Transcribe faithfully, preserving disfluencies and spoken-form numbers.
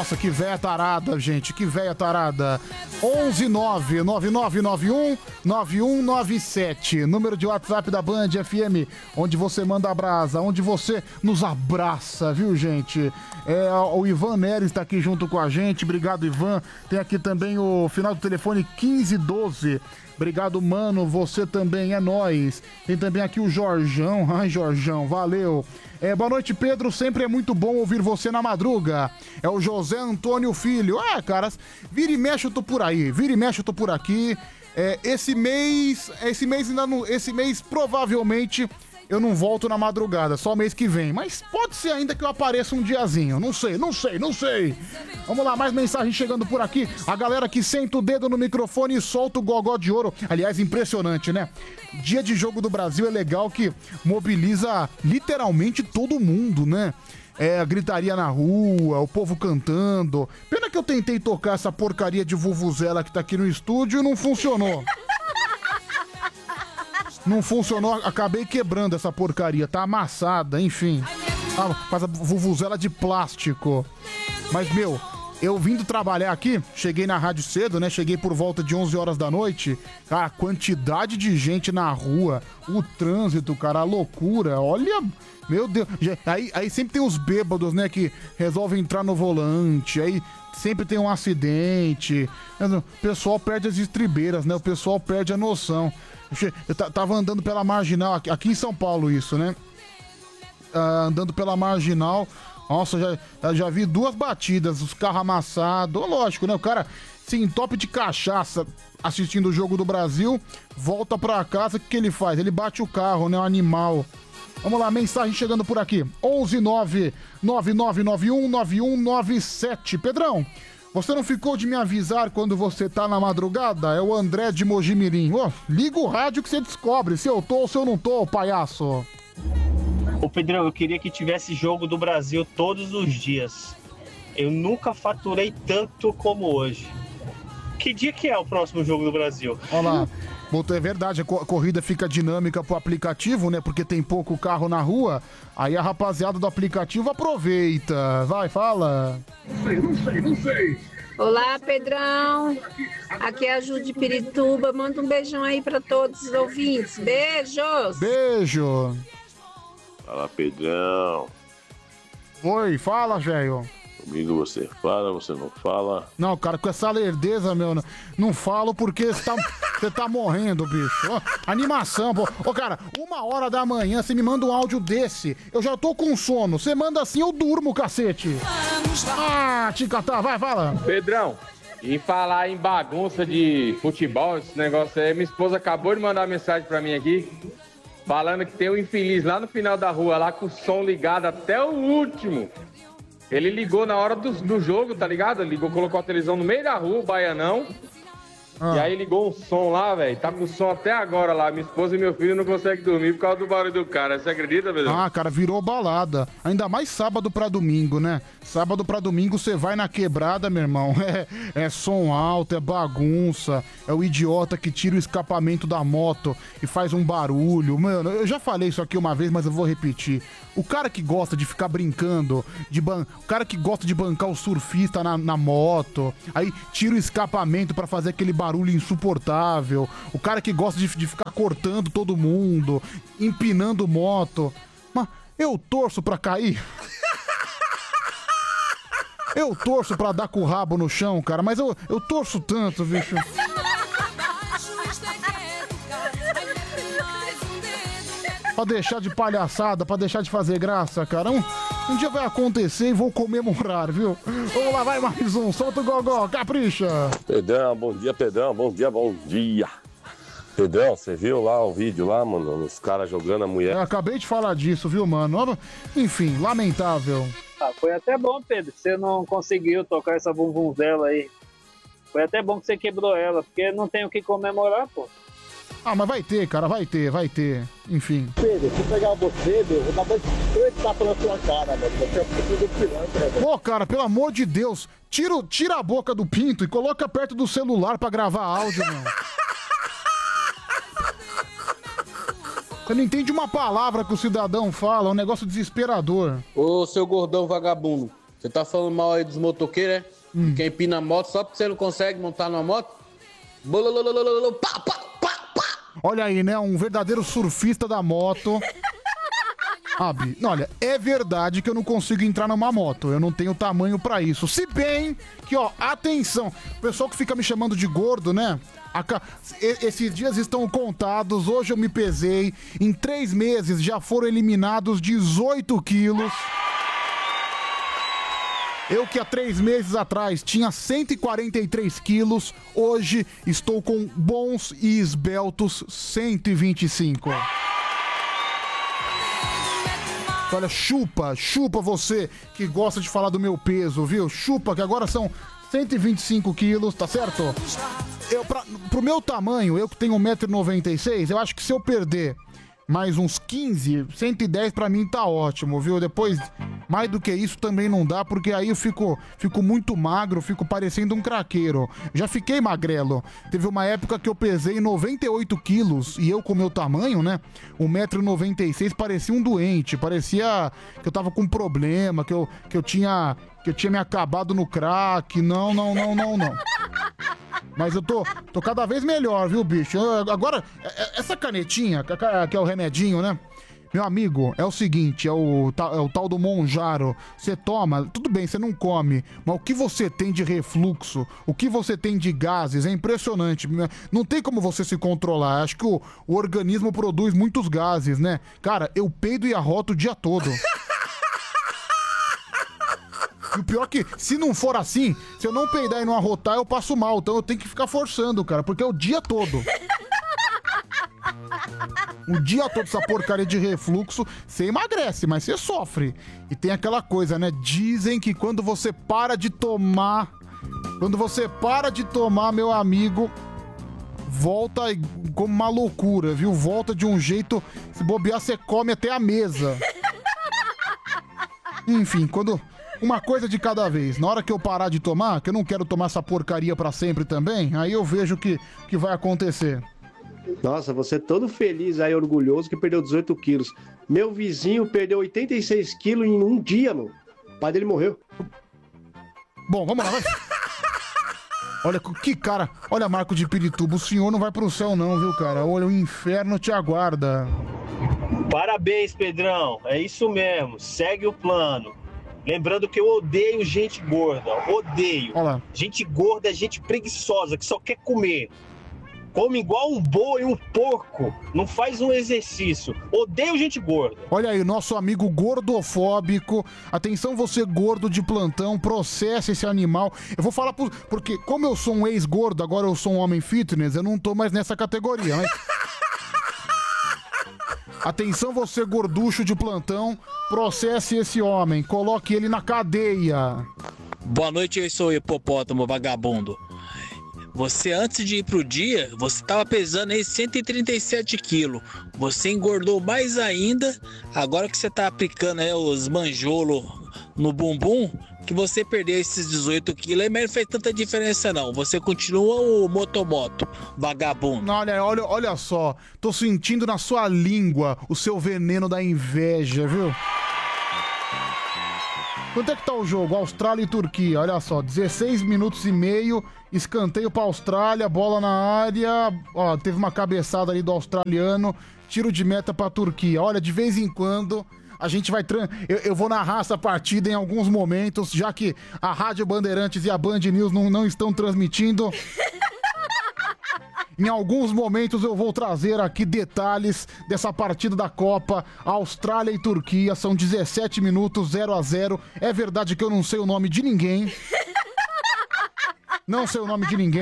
Nossa, que véia tarada, gente, que véia tarada. onze nove nove nove nove um nove um nove sete, número de WhatsApp da Band F M, onde você manda abraça, onde você nos abraça, viu, gente? É, o Ivan Neres está aqui junto com a gente, obrigado, Ivan. Tem aqui também o final do telefone quinze doze. Obrigado, mano, você também, é nóis. Tem também aqui o Jorjão, ai, Jorjão, valeu. É, boa noite, Pedro, sempre é muito bom ouvir você na madruga. É o José Antônio Filho. É, caras, vira e mexe eu tô por aí, vira e mexe eu tô por aqui. É, esse mês, esse mês ainda não, esse mês provavelmente eu não volto na madrugada, só mês que vem. Mas pode ser ainda que eu apareça um diazinho, não sei, não sei, não sei. Vamos lá, mais mensagem chegando por aqui. A galera que senta o dedo no microfone e solta o gogó de ouro. Aliás, impressionante, né? Dia de Jogo do Brasil é legal que mobiliza literalmente todo mundo, né? É, a gritaria na rua, o povo cantando. Pena que eu tentei tocar essa porcaria de vuvuzela que tá aqui no estúdio e não funcionou. Não funcionou, acabei quebrando essa porcaria, tá amassada, enfim. Ah, faz a vuvuzela de plástico. Mas, meu, eu vindo trabalhar aqui, cheguei na rádio cedo, né? Cheguei por volta de onze horas da noite. Cara, a quantidade de gente na rua, o trânsito, cara, a loucura. Olha, meu Deus. Aí, aí sempre tem os bêbados, né? Que resolvem entrar no volante. Aí sempre tem um acidente. O pessoal perde as estribeiras, né? O pessoal perde a noção. Eu tava andando pela Marginal, aqui em São Paulo isso, né? Uh, andando pela Marginal. Nossa, já, já vi duas batidas, os carros amassados. Lógico, né? O cara se entope de cachaça assistindo o Jogo do Brasil, volta pra casa, o que, que ele faz? Ele bate o carro, né? O animal. Vamos lá, mensagem chegando por aqui. onze nove nove nove nove um nove um nove sete. Pedrão, você não ficou de me avisar quando você tá na madrugada? É o André de Mojimirim. Oh, liga o rádio que você descobre se eu tô ou se eu não tô, palhaço. Ô Pedrão, eu queria que tivesse Jogo do Brasil todos os dias. Eu nunca faturei tanto como hoje. Que dia que é o próximo Jogo do Brasil? Olha lá, é verdade, a corrida fica dinâmica pro aplicativo, né? Porque tem pouco carro na rua. Aí a rapaziada do aplicativo aproveita. Vai, fala. Não sei, não sei, não sei. Olá, Pedrão. Aqui é a Ju de Pirituba. Manda um beijão aí pra todos os ouvintes. Beijos. Beijo. Fala, Pedrão. Oi, fala, velho. Comigo você fala, você não fala. Não, cara, com essa lerdeza, meu, não, não falo porque você tá, você tá morrendo, bicho. Ó, animação, pô. Ô, cara, uma hora da manhã você me manda um áudio desse. Eu já tô com sono. Você manda assim, eu durmo, cacete. Ah, ticatá, vai, fala. Pedrão, e falar em bagunça de futebol, esse negócio aí, minha esposa acabou de mandar mensagem pra mim aqui, falando que tem um infeliz lá no final da rua, lá com o som ligado até o último. Ele ligou na hora do, do jogo, tá ligado? Ligou, colocou a televisão no meio da rua, o baianão. Ah. E aí ligou um som lá, velho. Tá com som até agora lá. Minha esposa e meu filho não conseguem dormir por causa do barulho do cara. Você acredita, velho? Ah, cara, virou balada. Ainda mais sábado pra domingo, né? Sábado pra domingo você vai na quebrada, meu irmão. É, é som alto, é bagunça. É o idiota que tira o escapamento da moto e faz um barulho. Mano, eu já falei isso aqui uma vez, mas eu vou repetir. O cara que gosta de ficar brincando, de ban... o cara que gosta de bancar o surfista na, na moto, aí tira o escapamento pra fazer aquele barulho insuportável. O cara que gosta de, de ficar cortando todo mundo, empinando moto. Mas eu torço pra cair. Eu torço pra dar com o rabo no chão, cara, mas eu, eu torço tanto, bicho. Pra deixar de palhaçada, pra deixar de fazer graça, cara. Um, um dia vai acontecer e vou comemorar, viu? Vamos lá, vai mais um. Solta o gogó, capricha. Pedrão, bom dia, Pedrão. Bom dia, bom dia. Pedrão, você viu lá o vídeo lá, mano? Os caras jogando a mulher. Eu acabei de falar disso, viu, mano? Enfim, lamentável. Ah, foi até bom, Pedro, que você não conseguiu tocar essa bumbunzela aí. Foi até bom que você quebrou ela, porque não tem o que comemorar, pô. Ah, mas vai ter, cara, vai ter, vai ter. Enfim. Pedro, se pegar você, meu, eu tava três tapas na sua cara, velho. Você é filho do pilantra, velho. Pô, cara, pelo amor de Deus, tira, tira a boca do pinto e coloca perto do celular pra gravar áudio, meu. Você não entende uma palavra que o cidadão fala, é um negócio desesperador. Ô, seu gordão vagabundo, Você tá falando mal aí dos motoqueiros, é? Hum. Quem empina a moto só porque você não consegue montar numa moto? Bololololololo, pá, pá, pá, pá. Olha aí, né? Um verdadeiro surfista da moto. Ah, Bi, olha, é verdade que eu não consigo entrar numa moto. Eu não tenho tamanho pra isso. Se bem que, ó, atenção. O pessoal que fica me chamando de gordo, né? Aca- e- Esses dias estão contados. Hoje eu me pesei. Em três meses já foram eliminados dezoito quilos. Eu que há três meses atrás tinha cento e quarenta e três quilos, hoje estou com bons e esbeltos cento e vinte e cinco. Olha, chupa, chupa você que gosta de falar do meu peso, viu? Chupa, que agora são cento e vinte e cinco quilos, tá certo? Eu, pra, pro meu tamanho, eu que tenho um metro e noventa e seis, eu acho que se eu perder mais uns quinze, cento e dez pra mim tá ótimo, viu? Depois, mais do que isso também não dá, porque aí eu fico, fico muito magro, fico parecendo um craqueiro. Já fiquei magrelo. Teve uma época que eu pesei noventa e oito quilos e eu com meu tamanho, né? um metro e noventa e seis parecia um doente, parecia que eu tava com problema, que eu, que eu tinha... que eu tinha me acabado no crack. Não, não, não, não, não. Mas eu tô, tô cada vez melhor, viu, bicho? Eu, agora, essa canetinha, que é o remedinho, né? Meu amigo, é o seguinte, é o, é o tal do Monjaro. Você toma, tudo bem, você não come, mas o que você tem de refluxo, o que você tem de gases, é impressionante. Não tem como você se controlar. Acho que o, o organismo produz muitos gases, né? Cara, eu peido e arroto o dia todo. E o pior é que, se não for assim, se eu não peidar e não arrotar, eu passo mal. Então eu tenho que ficar forçando, cara, porque é o dia todo. O dia todo essa porcaria de refluxo, você emagrece, mas você sofre. E tem aquela coisa, né? Dizem que quando você para de tomar... Quando você para de tomar, meu amigo... Volta como uma loucura, viu? Volta de um jeito... Se bobear, você come até a mesa. Enfim, quando... Uma coisa de cada vez. Na hora que eu parar de tomar, que eu não quero tomar essa porcaria pra sempre também, aí eu vejo o que, que vai acontecer. Nossa, você todo feliz aí, orgulhoso, que perdeu dezoito quilos. Meu vizinho perdeu oitenta e seis quilos em um dia, mano. O pai dele morreu. Bom, vamos lá, vai. Olha que cara, olha Marco de Pirituba, o senhor não vai pro céu não, viu, cara? Olha, o inferno te aguarda. Parabéns, Pedrão. É isso mesmo. Segue o plano. Lembrando que eu odeio gente gorda. Odeio. Olá. Gente gorda é gente preguiçosa, que só quer comer. Come igual um boi, um porco. Não faz um exercício. Odeio gente gorda. Olha aí, nosso amigo gordofóbico. Atenção, você gordo de plantão, processa esse animal. Eu vou falar por, porque, como eu sou um ex-gordo, agora eu sou um homem fitness, eu não tô mais nessa categoria, mas... Atenção, você gorducho de plantão, processe esse homem, coloque ele na cadeia. Boa noite, eu sou o hipopótamo vagabundo. Você, antes de ir pro dia, você tava pesando aí cento e trinta e sete quilos. Você engordou mais ainda, agora que você tá aplicando aí os manjolos no bumbum, que você perdeu esses dezoito quilos, mas não fez tanta diferença não. Você continua o motomoto, vagabundo. Não, olha, olha, olha só, tô sentindo na sua língua o seu veneno da inveja, viu? Quanto é que tá o jogo? Austrália e Turquia, olha só, dezesseis minutos e meio, escanteio pra Austrália, bola na área, ó, teve uma cabeçada ali do australiano, tiro de meta pra Turquia. Olha, de vez em quando... A gente vai... Tran... Eu, eu vou narrar essa partida em alguns momentos, já que a Rádio Bandeirantes e a Band News não, não estão transmitindo. Em alguns momentos eu vou trazer aqui detalhes dessa partida da Copa. Austrália e Turquia, são dezessete minutos, zero a zero. É verdade que eu não sei o nome de ninguém. Não sei o nome de ninguém.